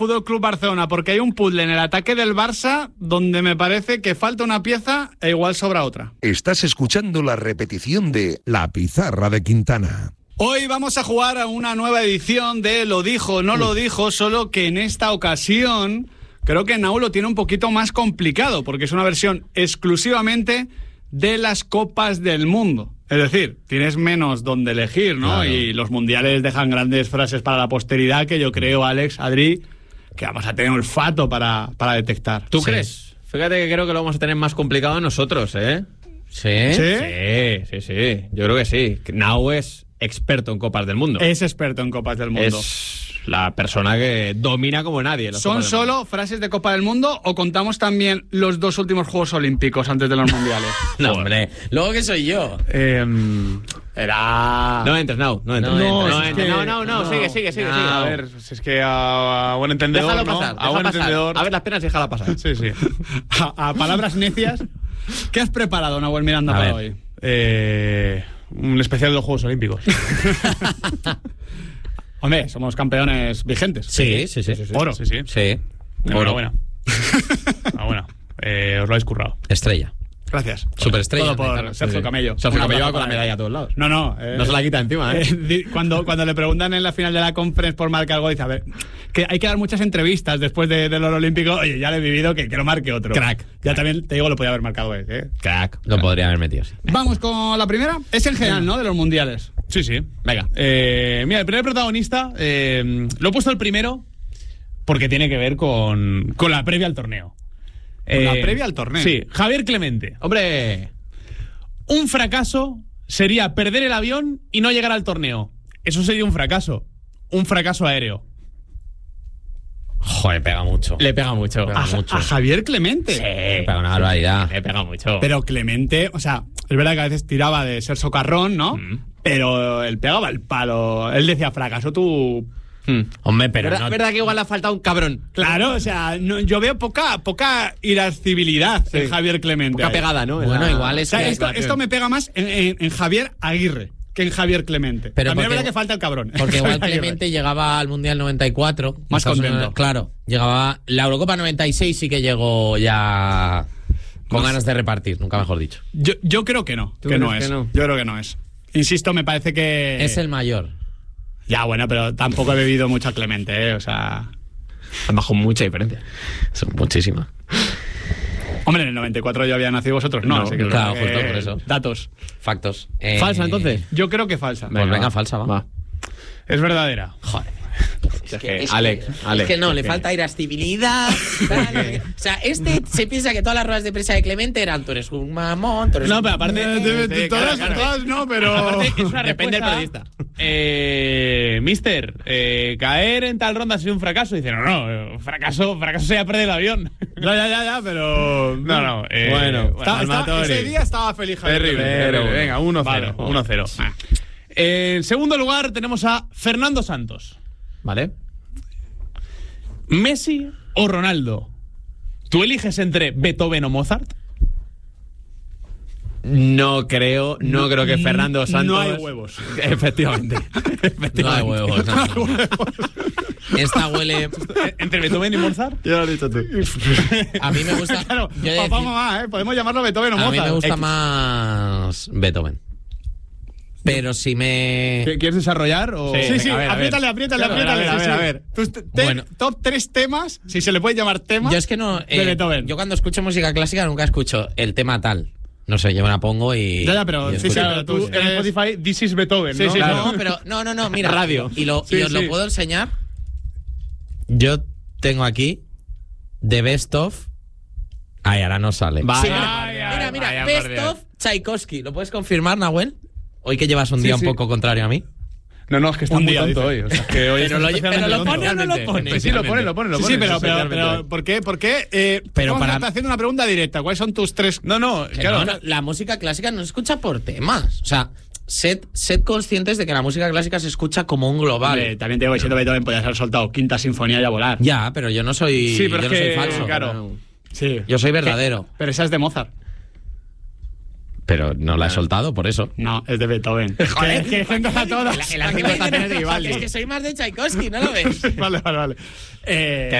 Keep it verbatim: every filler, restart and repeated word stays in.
Fútbol Club Barcelona, porque hay un puzzle en el ataque del Barça donde me parece que falta una pieza e igual sobra otra. Estás escuchando la repetición de La Pizarra de Quintana. Hoy vamos a jugar a una nueva edición de Lo dijo, no lo dijo, solo que en esta ocasión creo que Nau lo tiene un poquito más complicado, porque es una versión exclusivamente de las Copas del Mundo. Es decir, tienes menos donde elegir, ¿no? Claro. Y los mundiales dejan grandes frases para la posteridad que yo creo, Alex, Adri, que vamos a tener olfato para, para detectar. ¿Tú sí. crees? Fíjate que creo que lo vamos a tener más complicado nosotros, ¿eh? ¿Sí? ¿Sí? Sí, sí, sí. Yo creo que sí. Nau es experto en Copas del Mundo. Es experto en Copas del Mundo. Es la persona que domina como nadie. ¿Son solo mundo. frases de Copa del Mundo o contamos también los dos últimos Juegos Olímpicos antes de los Mundiales? No, hombre. Luego que soy yo. Eh, era... No entres, no. No entres. No, no, es entres, que... no, no, no, no, sigue, sigue, sigue. No, sigue. a ver, si es que a, a buen entendedor, Déjalo ¿no? pasar, a deja buen pasar. entendedor... A ver las penas y déjala pasar. Sí, sí. A, a palabras necias. ¿Qué has preparado, Nahuel Miranda, A para ver. hoy? Eh, un especial de los Juegos Olímpicos. Hombre, somos campeones vigentes. Sí, sí, sí. sí, sí. Oro. Sí, sí. Sí. Enhorabuena. Enhorabuena. Eh, os lo habéis currado. Estrella. Gracias. Superestrella. Todo por americana. Sergio Sí. Camello. Sergio Un Camello va aplauso con la para medalla él. a todos lados. No, no. eh, No se la quita encima, ¿eh? eh, di- cuando, cuando le preguntan en la final de la conference por marcar algo, dice, a ver, que hay que dar muchas entrevistas después de, del oro olímpico. Oye, ya lo he vivido, que, que lo marque otro. Crack. Ya Crack. también te digo, lo podía haber marcado él, ¿eh? Crack. Lo podría haber metido, sí. Vamos con la primera. Es en general, ¿no? De los mundiales. Sí, sí. Venga. Eh, mira, el primer protagonista, eh, lo he puesto el primero porque tiene que ver con, con la previa al torneo. Con la previa al torneo. Sí, Javier Clemente. Hombre. Un fracaso sería perder el avión y no llegar al torneo. Eso sería un fracaso. Un fracaso aéreo. Joder, pega mucho. Le pega mucho. Pega A, mucho. a Javier Clemente. Le pega una barbaridad. Le pega mucho. Pero Clemente, o sea, es verdad que a veces tiraba de ser socarrón, ¿no? Mm. Pero él pegaba el palo. Él decía, fracaso tú... Hmm. Hombre, pero ¿Verdad, no... verdad que igual le ha faltado un cabrón? Claro, o sea, no, yo veo poca poca irascibilidad en Javier Clemente. Poca pegada, ¿no? Bueno, La- igual O es sea, que... esto, esto me pega más en, en- en Javier Aguirre que en Javier Clemente. Pero También es porque- verdad que falta el cabrón. Porque igual Javier Aguirre. Clemente llegaba al Mundial noventa y cuatro. Más Estados contento. Unidos, claro, llegaba... La Eurocopa noventa y seis sí que llegó ya con No ganas de repartir, nunca mejor dicho. Yo, yo creo que no, ¿Tú que no crees es. que no? Yo creo que no es. Insisto, me parece que... Es el mayor. Ya, bueno, pero tampoco he bebido mucho a Clemente, ¿eh? O sea... Han bajado mucha diferencia. Son muchísimas. Hombre, en el noventa y cuatro yo había nacido, vosotros no, No, así que... claro, que- justo por eso. Datos. Factos. Eh, ¿Falsa, entonces? Yo creo que falsa. Pues venga, falsa, va. Va. Es verdadera. Joder. Es que, Alex, Alex. Es que no, le es falta irascibilidad. O sea, este se piensa que todas las ruedas de prensa de Clemente eran tú eres un mamón, tú eres No, un... pero aparte... Eh, de- de- Sí, todas, claro, claro. todas no, pero... Aparte, es una Depende del respuesta, periodista. Eh, mister, eh, caer en tal ronda ha sido un fracaso. Dice, no, no, fracaso, fracaso sería perder el avión. Ya, ya, ya, ya, pero... No, no. Eh, Bueno, Está- está- Palmatori. ese día estaba feliz Javier Terrible, Clemente. terrible. bueno. Venga, uno Vale. cero. uno cero. En segundo lugar tenemos a Fernando Santos. Vale. ¿Messi o Ronaldo? ¿Tú eliges entre Beethoven o Mozart? No creo, no creo que Fernando Santos... No hay huevos. Efectivamente. No hay huevos. no. Esta huele... ¿Entre Beethoven y Mozart? Ya lo has dicho tú. A mí me gusta... Claro, yo he de papá, decir- mamá, ¿eh? Podemos llamarlo Beethoven o a mí Mozart. me gusta X. más Beethoven. Pero si me... ¿Quieres desarrollar? O... Sí, sí, Venga, a ver, a ver. apriétale, apriétale, Claro, apriétale. a ver, sí, a sí. ver, a ver. Tus te- te- Bueno. top tres temas, si se le puede llamar temas. Yo es que no... de eh, Beethoven. yo cuando escucho música clásica nunca escucho el tema tal. No sé, yo me la pongo y... Ya, ya, pero y sí, escucho. sí, Claro, pero tú tú en eres- Spotify, This is Beethoven, Sí, ¿no? sí, Claro. No, pero... No, no, no, mira. Radio. Y, lo, Sí, y os sí. lo puedo enseñar. Yo tengo aquí The Best of... Ay, ahora no sale. Vaya, Sí, mira, vaya, mira, mira, vaya, Best por Dios. of Tchaikovsky. ¿Lo puedes confirmar, Nahuel? Hoy que llevas un Sí, día sí. un poco contrario a mí. No, no, es que está Un muy día, tonto dice. hoy. O sea, que hoy Pero está lo- especialmente pero lo tonto. pone o no lo pone. Pues sí, lo pone, lo pone, lo Sí, pone. sí, pero, pero, especialmente. pero ¿por qué? ¿Por qué? Eh, Pero vamos a para- estar haciendo una pregunta directa. ¿Cuáles son tus tres? No, no, Que claro. no, no, la música clásica no se escucha por temas. O sea, sed, sed conscientes de que la música clásica se escucha como un global. Hombre, también te digo que siendo Beethoven podías haber soltado quinta sinfonía y a volar. Ya, pero yo no soy, Sí, pero yo es no soy que, falso. claro. Sí. Yo soy verdadero. Pero esa es de Mozart. Pero no la he soltado por eso. No, es de Beethoven. Joder, que, que a todas. En las cinco estaciones de Vivaldi. Es que soy más de Tchaikovsky, ¿no lo ves? Vale, vale, vale. Eh,